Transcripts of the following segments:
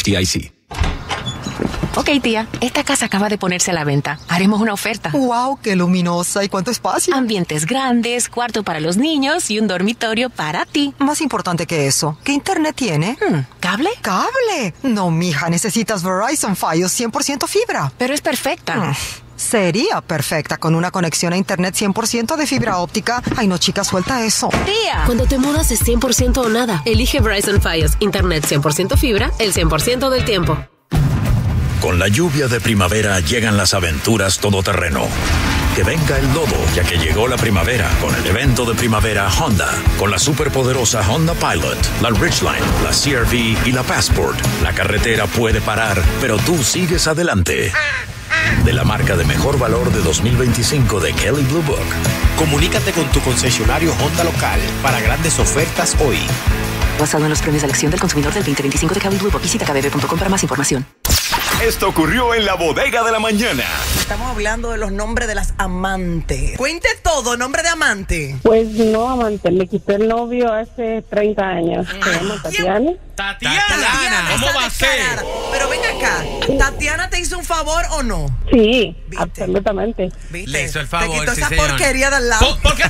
FDIC. Ok, tía, esta casa acaba de ponerse a la venta. Haremos una oferta. ¡Wow! ¡Qué luminosa! ¿Y cuánto espacio? Ambientes grandes, cuarto para los niños y un dormitorio para ti. Más importante que eso, ¿qué internet tiene? ¿Cable? ¡Cable! No, mija, necesitas Verizon Fios 100% fibra. Pero es perfecta. Sería perfecta con una conexión a internet 100% de fibra óptica. Ay, no, chica, suelta eso. Tía. Cuando te mudas es 100% o nada. Elige Verizon Fios, internet 100% fibra, el 100% del tiempo. Con la lluvia de primavera llegan las aventuras todoterreno. Que venga el lodo, ya que llegó la primavera con el evento de primavera Honda. Con la superpoderosa Honda Pilot, la Ridgeline, la CR-V y la Passport. La carretera puede parar, pero tú sigues adelante. De la marca de mejor valor de 2025 de Kelley Blue Book. Comunícate con tu concesionario Honda local para grandes ofertas hoy. Basado en los premios de elección del consumidor del 2025 de Kelley Blue Book. Visita kbb.com para más información. Esto ocurrió en la bodega de la mañana. Estamos hablando de los nombres de las amantes. Cuente todo, nombre de amante. Pues no, amante, me quité el novio hace 30 años. Se llama Tatiana. Tatiana, ¿cómo va a ser? Pero ven acá, ¿Tatiana te hizo un favor o no? Sí, ¿viste? Absolutamente. ¿Viste? Le hizo el favor, te quitó sí, esa señor. porquería de al lado. ¿Por qué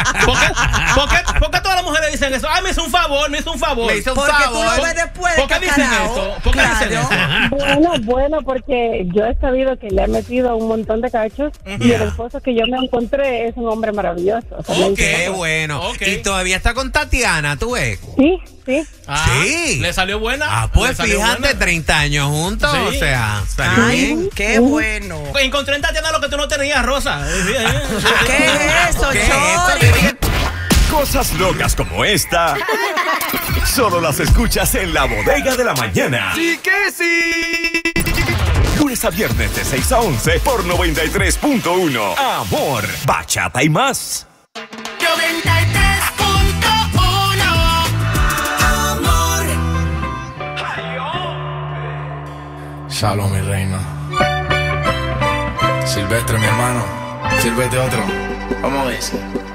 todas las mujeres dicen eso? Ay, me hizo un favor, me hizo un favor. Me hizo un porque favor. Tú lo ves después de ¿Por qué dicen eso? ¿Por qué dicen eso? Bueno, porque yo he sabido que le ha metido un montón de cachos y el esposo que yo me encontré es un hombre maravilloso. O sea, qué bueno. Y todavía está con Tatiana, ¿tú ves? Sí. Sí. ¿Le salió buena? Ah, pues fíjate, 30 años juntos, sí. O sea, salió bien. Qué bueno. Encontré en Tatiana lo que tú no tenías, Rosa. ¿Qué es eso, Chori? Cosas locas como esta solo las escuchas en la bodega de la mañana. ¡Sí que sí! Lunes a viernes de 6 a 11 por 93.1. Amor, bachata y más. 93.1 Shalom, mi reina. Silvestre, mi hermano. Sírvete otro. Vamos a ver.